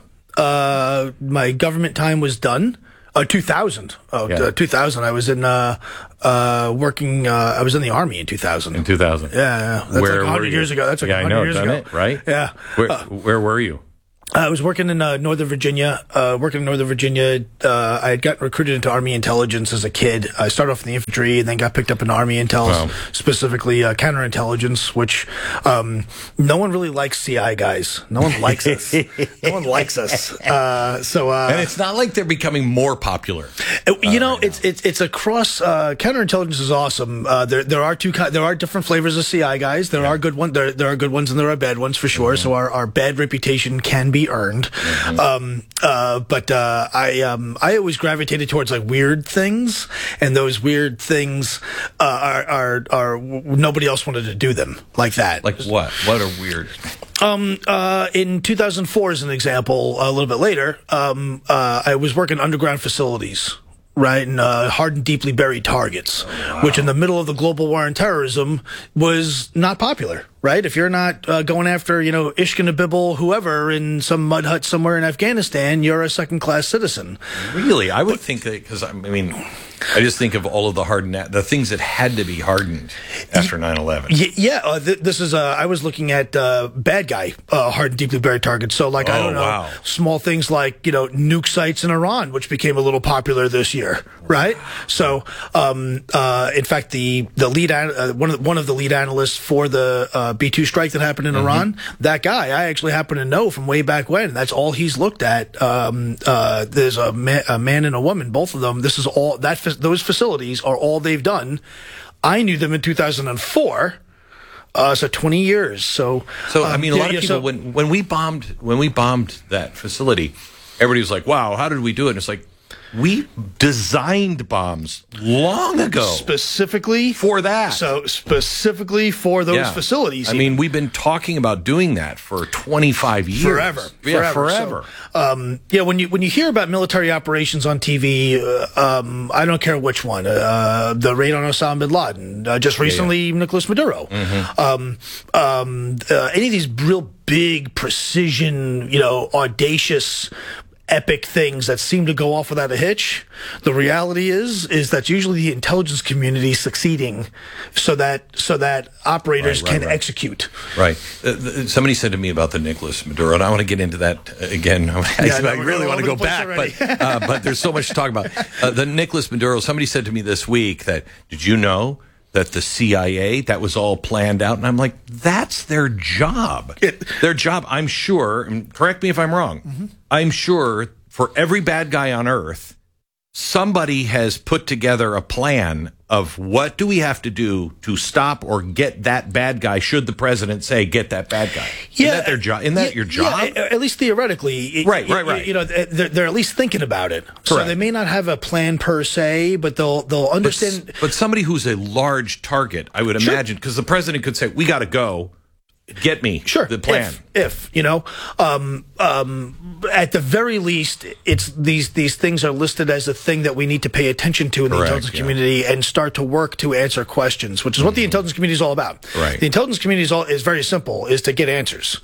Uh, my government time was done. Uh, two thousand. Oh, Yeah. uh, two thousand. I was in, uh, uh, working, uh, I was in the Army in two thousand. In two thousand. Yeah, yeah. That's Where like were one hundred you? years ago. That's like yeah, I one hundred know, years done ago. it, right? Yeah. Where, Uh, where were you? I was working in uh, Northern Virginia. Uh, working in Northern Virginia, uh, I had gotten recruited into Army intelligence as a kid. I started off in the infantry and then got picked up in Army intel, Wow. specifically uh, counterintelligence, which um, no one really likes C I guys. No one likes us. No one likes us. Uh, so, uh, And it's not like they're becoming more popular. you know, it's it's it's across. Uh, counterintelligence is awesome. Uh, there there are two ki- there are different flavors of C I guys. There are good ones. There there are good ones and there are bad ones for sure. So our, our bad reputation can be earned. Mm-hmm. Um, uh, but uh, I um, I always gravitated towards like weird things, and those weird things uh, are, are are nobody else wanted to do them like that. Like what? What are weird? Um, uh, in two thousand four, as an example, a little bit later, um, uh, I was working underground facilities. Right, and uh, hard and deeply buried targets, oh, wow. which in the middle of the global war on terrorism was not popular. Right, if you're not uh, going after, you know, Ishkanabibil, whoever, in some mud hut somewhere in Afghanistan, you're a second-class citizen. Really, I would think that because I mean, I just think of all of the hardened, the things that had to be hardened after nine eleven. Y- yeah, uh, th- this is. Uh, I was looking at uh, bad guy, uh, hard and deeply buried targets. So, like, I Oh, don't know, wow. small things like you know nuke sites in Iran, which became a little popular this year, right? So, um, uh, in fact, the the lead an- uh, one of the, one of the lead analysts for the uh, B two strike that happened in Mm-hmm. Iran, that guy I actually happen to know from way back when. That's all he's looked at. Um, uh, there's a, ma- a man and a woman, both of them. This is all that fa- those facilities are all they've done. I knew them in two thousand four. Uh, so twenty years. So, So I um, mean, a yeah, lot of yeah, people so- when when we bombed when we bombed that facility, everybody was like, "Wow, how did we do it?" And it's like, we designed bombs long ago specifically for that. So specifically for those Yeah. facilities. I mean, we've been talking about doing that for twenty-five years. Forever, Yeah, forever. forever. So, um, yeah, when you when you hear about military operations on T V, uh, um, I don't care which one. Uh, the raid on Osama bin Laden, uh, just recently, yeah. Nicolas Maduro. Mm-hmm. Um, um, uh, any of these real big precision, you know, audacious. Epic things that seem to go off without a hitch. The reality is, is that's usually the intelligence community succeeding, so that so that operators Right, right, can right. execute. Right. Uh, th- somebody said to me about the Nicolas Maduro, and I want to get into that uh, again. I, Yeah, no, I we're really all want to over go the place back, but uh, but there's so much to talk about. Uh, the Nicolas Maduro. Somebody said to me this week that, did you know that the C I A, that was all planned out? And I'm like, that's their job. It- their job, I'm sure, and correct me if I'm wrong, Mm-hmm. I'm sure for every bad guy on earth, somebody has put together a plan of what do we have to do to stop or get that bad guy, should the president say, get that bad guy. Isn't that their job? Isn't that yeah, your job? Yeah, at least theoretically. It- Right, it- right, right. You know, they're, they're at least thinking about it. So Correct. they may not have a plan per se, but they'll they'll But, understand. but somebody who's a large target, I would Sure. imagine, because the president could say, we got to go. Get me Sure, the plan. If, if you know, um, um, at the very least, it's these these things are listed as a thing that we need to pay attention to in the Correct, intelligence yeah. community and start to work to answer questions, which is what the intelligence community is all about. Right. The intelligence community is all is very simple: is to get answers.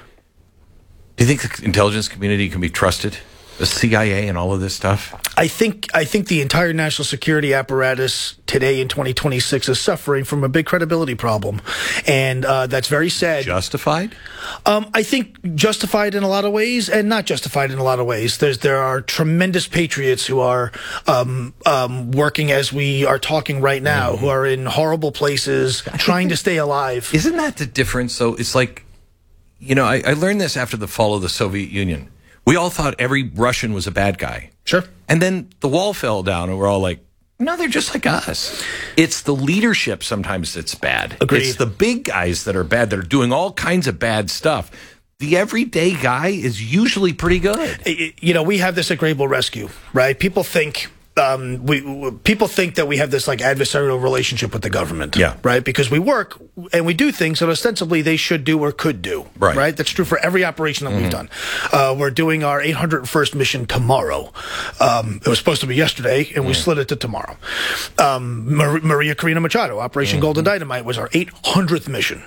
Do you think the intelligence community can be trusted? The C I A and all of this stuff? I think I think the entire national security apparatus today in twenty twenty-six is suffering from a big credibility problem, and uh, that's very sad. Justified? Um, I think justified in a lot of ways, and not justified in a lot of ways. There's there are tremendous patriots who are um, um, working as we are talking right now, who are in horrible places, trying to stay alive. Isn't that the difference? So it's like, you know, I, I learned this after the fall of the Soviet Union. We all thought every Russian was a bad guy. Sure. And then the wall fell down and we're all like, no, they're just like us. It's the leadership sometimes that's bad. Agreed. It's the big guys that are bad, that are doing all kinds of bad stuff. the everyday guy is usually pretty good. You know, we have this at Grable Rescue, right? People think um, we people think that we have this like adversarial relationship with the government, yeah, right? Because we work and we do things that ostensibly they should do or could do, right? right? That's true for every operation that mm-hmm. we've done. Uh, we're doing our eight hundred first mission tomorrow. Um, it was supposed to be yesterday, and we mm. slid it to tomorrow. Um, Mar- Maria Corina Machado, Operation mm-hmm. Golden Dynamite, was our eight hundredth mission.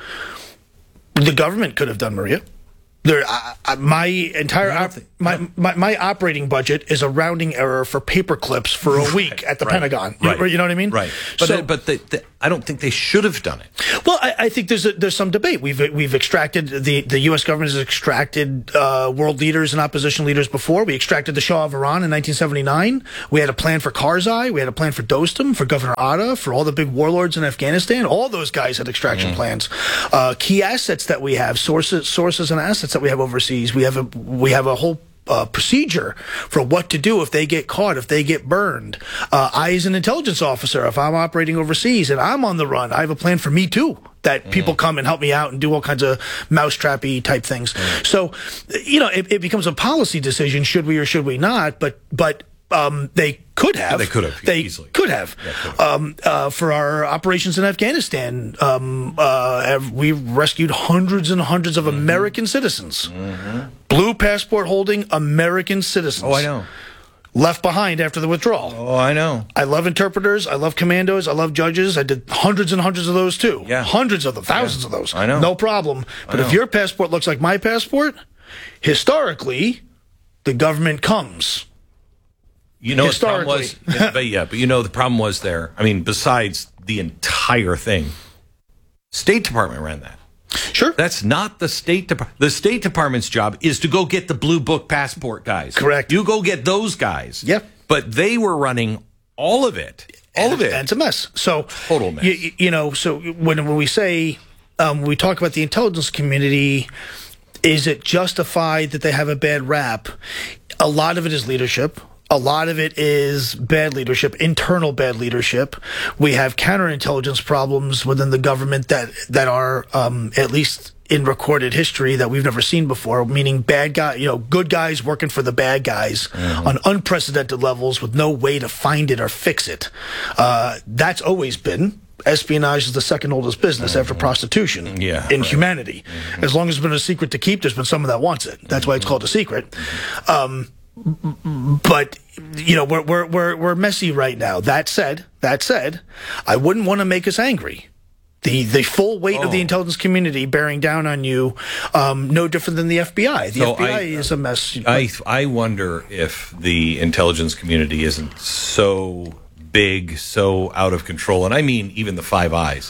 The government could have done Maria. There, I, I, my entire op, my, my my operating budget is a rounding error for paper clips for a week right, at the right, Pentagon. Right. You, you know what I mean? Right. But so, uh, but the, the, I don't think they should have done it. Well, I, I think there's a, there's some debate. We've we've extracted the the U S government has extracted uh, world leaders and opposition leaders before. We extracted the Shah of Iran in nineteen seventy-nine. We had a plan for Karzai. We had a plan for Dostum, for Governor Atta, for all the big warlords in Afghanistan. All those guys had extraction mm. plans. Uh, key assets that we have, sources sources and assets that we have overseas. We have a we have a whole uh, procedure for what to do if they get caught, if they get burned. Uh, I, as an intelligence officer, if I'm operating overseas and I'm on the run, I have a plan for me too. That mm. people come and help me out and do all kinds of mousetrappy type things. Mm. So, you know, it, it becomes a policy decision: should we or should we not? But but. Um, they could have. Yeah, they could have. They easily. could have. Yeah, could have. Um, uh, for our operations in Afghanistan, um, uh, we rescued hundreds and hundreds of mm-hmm. American citizens. Mm-hmm. Blue passport holding American citizens. Oh, I know. Left behind after the withdrawal. Oh, I know. I love interpreters. I love commandos. I love judges. I did hundreds and hundreds of those too. Yeah. Hundreds of them. Thousands yeah. of those. I know. No problem. But if your passport looks like my passport, historically, the government comes. You know, the problem was, but yeah, but you know, the problem was there. I mean, besides the entire thing, State Department ran that. Sure. That's not the State Department. The State Department's job is to go get the blue book passport guys. Correct. You go get those guys. Yep. But they were running all of it. All and, of it. And it's a mess. So, total mess. You, you know, so when, when we say, um, when we talk about the intelligence community, is it justified that they have a bad rap? A lot of it is leadership. A lot of it is bad leadership, internal bad leadership. We have counterintelligence problems within the government that that are um, at least in recorded history that we've never seen before. Meaning bad guy, you know, good guys working for the bad guys mm-hmm. on unprecedented levels with no way to find it or fix it. Uh, that's always been. Espionage is the second oldest business mm-hmm. after prostitution yeah, in right. humanity. Mm-hmm. As long as it's been a secret to keep, there's been someone that wants it. That's mm-hmm. why it's called a secret. Mm-hmm. Um, But you know we're we're we're we're messy right now. That said, that said, I wouldn't want to make us angry. The the full weight oh. of the intelligence community bearing down on you, um, no different than the F B I. The so F B I I, is a mess. I I wonder if the intelligence community isn't so big, so out of control, and I mean even the Five Eyes.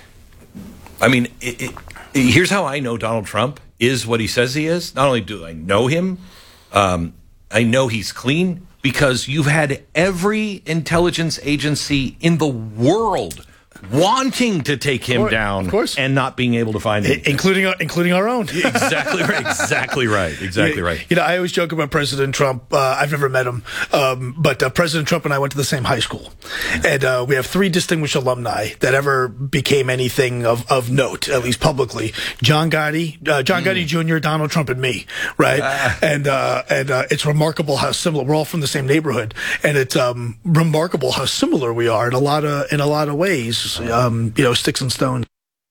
I mean, it, it, here's how I know Donald Trump is what he says he is. Not only do I know him. Um, I know he's clean because you've had every intelligence agency in the world wanting to take him of course, down of course. and not being able to find him. Including our, including our own. Exactly right. Exactly right. Exactly you, right. You know, I always joke about President Trump. Uh, I've never met him. Um, but uh, President Trump and I went to the same high school. And uh, we have three distinguished alumni that ever became anything of, of note, at least publicly. John Gotti, uh, John mm. Gotti Junior, Donald Trump, and me, right? Ah. And uh, and uh, it's remarkable how similar. We're all from the same neighborhood. And it's um, remarkable how similar we are in a lot of, in a lot of ways. Um, you know, sticks and stones.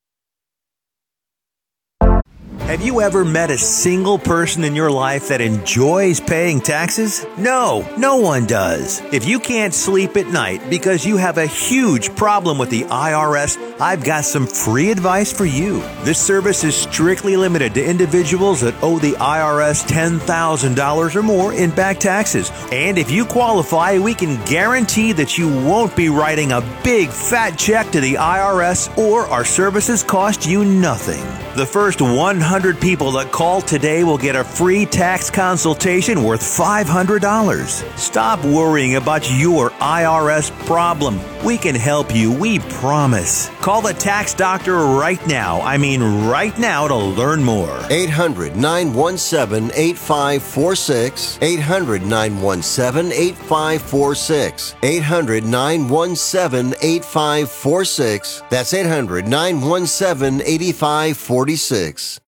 Have you ever met a single person in your life that enjoys paying taxes? No, no one does. If you can't sleep at night because you have a huge problem with the I R S, I've got some free advice for you. This service is strictly limited to individuals that owe the I R S ten thousand dollars or more in back taxes. And if you qualify, we can guarantee that you won't be writing a big fat check to the I R S or our services cost you nothing. The first one hundred people that call today will get a free tax consultation worth five hundred dollars. Stop worrying about your I R S problem. We can help you, we promise. Call the tax doctor right now. I mean right now to learn more. eight hundred, nine one seven, eight five four six. eight hundred, nine one seven, eight five four six. eight hundred, nine one seven, eight five four six. That's eight hundred, nine one seven, eight five four six.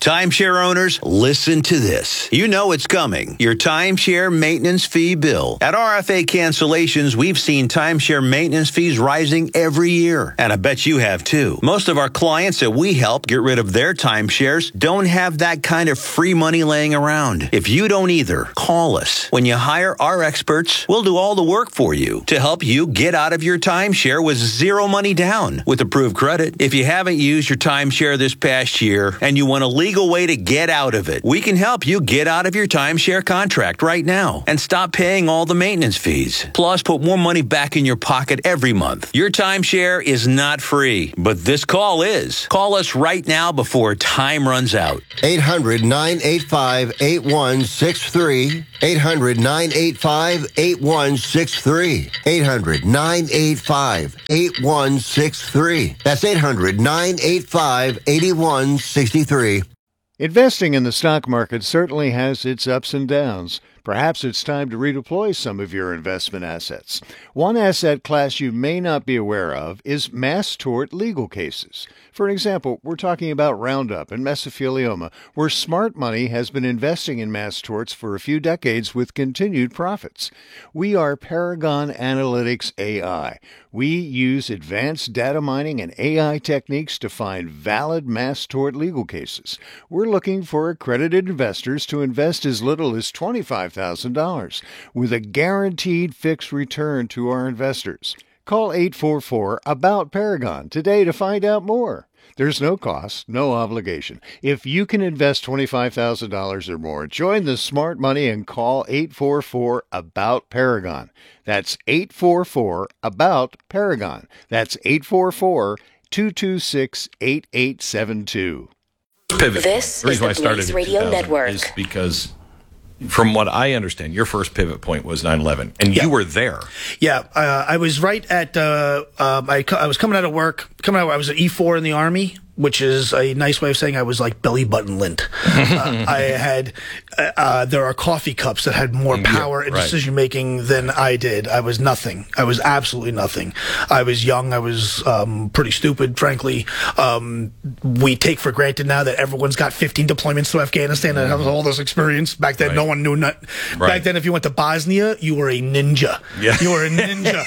Timeshare owners, listen to this. You know it's coming. Your timeshare maintenance fee bill. At R F A Cancellations, we've seen timeshare maintenance fees rising every year. And I bet you have too. Most of our clients that we help get rid of their timeshares don't have that kind of free money laying around. If you don't either, call us. When you hire our experts, we'll do all the work for you to help you get out of your timeshare with zero money down with approved credit. If you haven't used your timeshare this past year and you want a legal way to get out of it, we can help you get out of your timeshare contract right now and stop paying all the maintenance fees. Plus, put more money back in your pocket every month. Your timeshare is not free, but this call is. Call us right now before time runs out. eight hundred, nine eight five, eight one six three. eight hundred, nine eight five, eight one six three. eight hundred, nine eight five, eight one six three. That's eight hundred, nine eight five, eight one six three. Investing in the stock market certainly has its ups and downs. Perhaps it's time to redeploy some of your investment assets. One asset class you may not be aware of is mass tort legal cases. For example, we're talking about Roundup and mesothelioma, where smart money has been investing in mass torts for a few decades with continued profits. We are Paragon Analytics A I. We use advanced data mining and A I techniques to find valid mass tort legal cases. We're looking for accredited investors to invest as little as twenty-five thousand dollars with a guaranteed fixed return to our investors. Call eight four four, ABOUT Paragon today to find out more. There's no cost, no obligation. If you can invest twenty-five thousand dollars or more, join the smart money and call eight four four, ABOUT Paragon. That's eight four four, ABOUT Paragon. That's eight four four, two two six, eight eight seven two. Pivot. This the reason is why the I started Blaze in Radio two thousand Network. is because, from what I understand, your first pivot point was nine eleven, and Yeah. you were there. Yeah, uh, I was right at. Uh, um, I, I was coming out of work. Coming out, I was at E four in the Army, which is a nice way of saying I was like belly button lint. uh, I had. Uh, uh, there are coffee cups that had more power Yeah, in right. decision making than I did. I was nothing. I was absolutely nothing. I was young. I was um, pretty stupid, frankly. Um, we take for granted now that everyone's got fifteen deployments to Afghanistan and has all this experience. Back then, Right. no one knew. Not, Right. Back then, if you went to Bosnia, you were a ninja. Yeah. You were a ninja.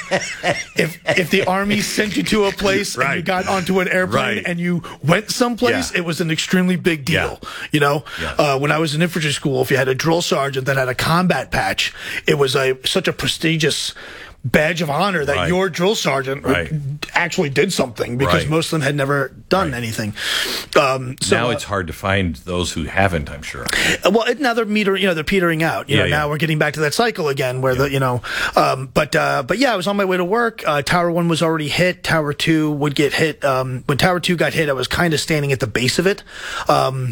if if the army sent you to a place and you Right. got onto an airplane Right. and you went someplace, Yeah. it was an extremely big deal. Yeah. You know, Yeah. uh, when I was in infantry school, if you had a drill sergeant that had a combat patch, it was a such a prestigious badge of honor that Right. your drill sergeant Right. actually did something, because Right. most of them had never done Right. anything. Um, so now uh, it's hard to find those who haven't, I'm sure. well, it, now they're meter, you know, they're petering out. You Yeah, know, yeah. now we're getting back to that cycle again, where the, you know, um, but uh, but yeah, I was on my way to work. Uh, Tower One was already hit. Tower Two would get hit. Um, when Tower Two got hit, I was kind of standing at the base of it. Um,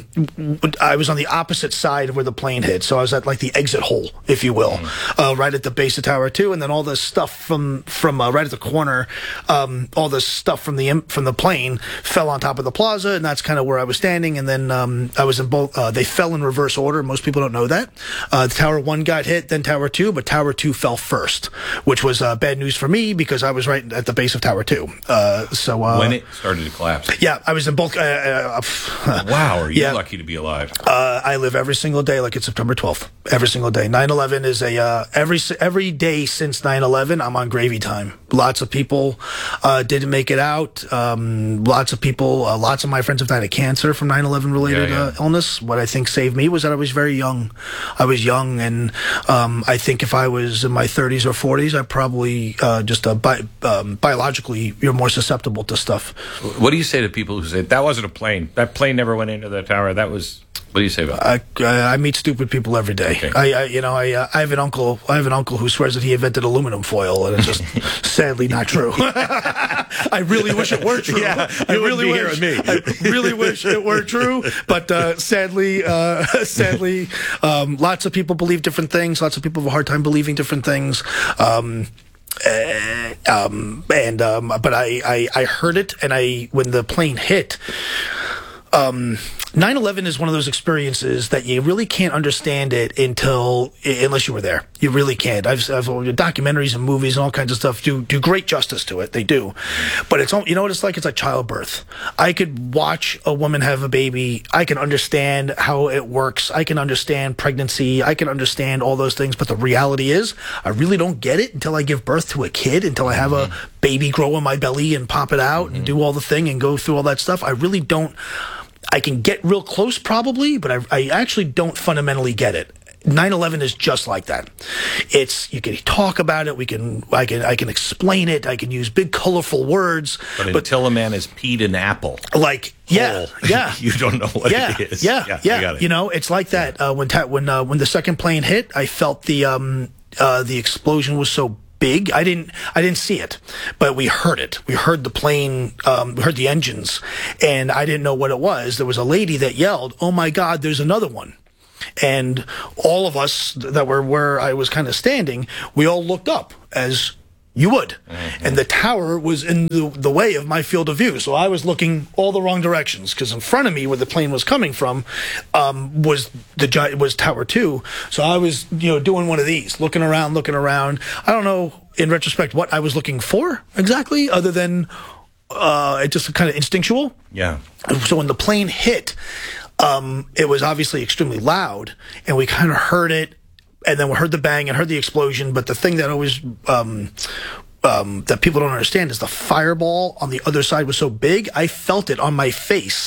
I was on the opposite side of where the plane hit, so I was at like the exit hole, if you will, Mm-hmm. uh, right at the base of Tower Two, and then all this stuff from from uh, right at the corner, um, all this stuff from the from the plane fell on top of the plaza, and that's kind of where I was standing. And then um, I was in both. Uh, they fell in reverse order. Most people don't know that. Uh, Tower One got hit, then Tower Two, but Tower Two fell first, which was uh, bad news for me because I was right at the base of Tower Two. Uh, so uh, when it started to collapse. yeah, I was in both. Uh, uh, uh, Wow, are you yeah. lucky to be alive? Uh, I live every single day like it's September twelfth. Every single day. nine eleven is a uh, every every day since nine eleven. I'm on gravy time. Lots of people uh, didn't make it out. Um, lots of people. Uh, lots of my friends have died of cancer from nine eleven related Yeah, yeah. Uh, illness. What I think saved me was that I was very young. I was young, and um, I think if I was in my thirties or forties, I probably uh, just uh, bi- um, biologically you're more susceptible to stuff. What do you say to people who say, that wasn't a plane? That plane never went into the tower. That was... What do you say about that? I, I meet stupid people every day. Okay. I, I, you know, I, uh, I have an uncle. I have an uncle who swears that he invented aluminum foil, and it's just sadly not true. I really wish it were true. Yeah, I you wouldn't really be wish. here with me. I really wish it were true, but uh, sadly, uh, sadly, um, lots of people believe different things. Lots of people have a hard time believing different things. Um, Uh, um, and um, but I, I I heard it, and I when the plane hit. Um, nine eleven is one of those experiences that you really can't understand it until, unless you were there. You really can't. I've, I've documentaries and movies and all kinds of stuff do, do great justice to it. They do. But it's, you know what it's like? It's like childbirth. I could watch a woman have a baby. I can understand how it works. I can understand pregnancy. I can understand all those things. But the reality is, I really don't get it until I give birth to a kid, until I have a baby grow in my belly and pop it out and do all the thing and go through all that stuff. I really don't. I can get real close probably, but I, I actually don't fundamentally get it. nine eleven is just like that. It's, you can talk about it. We can, I can, I can explain it. I can use big colorful words. But, but until a man has peed an apple, like, yeah, whole, yeah, you don't know what yeah, it is. Yeah, yeah, yeah. I got it. You know, it's like that. Uh, when, ta- when, uh, when the second plane hit, I felt the, um, uh, the explosion was so big. I didn't, I didn't see it, but we heard it. We heard the plane, um, we heard the engines, and I didn't know what it was. There was a lady that yelled, "Oh my God, there's another one." And all of us that were where I was kind of standing, we all looked up, as you would. Mm-hmm. And the tower was in the, the way of my field of view. So I was looking all the wrong directions, because in front of me, where the plane was coming from, um, was the giant, was Tower Two. So I was, you know, doing one of these, looking around, looking around. I don't know, in retrospect, what I was looking for exactly, other than uh, it just kind of instinctual. Yeah. So when the plane hit, um, it was obviously extremely loud, and we kind of heard it. And then we heard the bang and heard the explosion. But the thing that always, um, um, that people don't understand is the fireball on the other side was so big, I felt it on my face.